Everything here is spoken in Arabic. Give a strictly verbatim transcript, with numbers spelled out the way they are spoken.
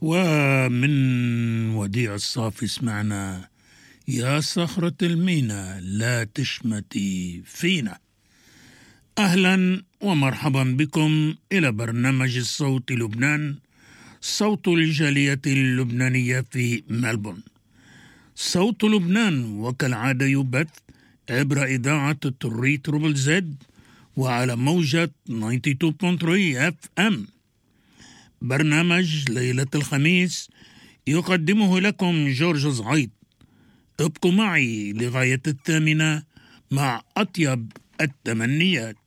ومن وديع الصافي سمعنا يا صخرة المينا لا تشمتي فينا. أهلا ومرحبا بكم إلى برنامج الصوت لبنان، صوت الجالية اللبنانية في ملبورن. صوت لبنان وكالعادة يبث عبر إذاعة التوري تروبل زد وعلى موجة تسعة وتسعين فاصلة ثلاثة اف ام. برنامج ليلة الخميس يقدمه لكم جورج زعيط. ابقوا معي لغاية الثامنة مع أطيب التمنيات.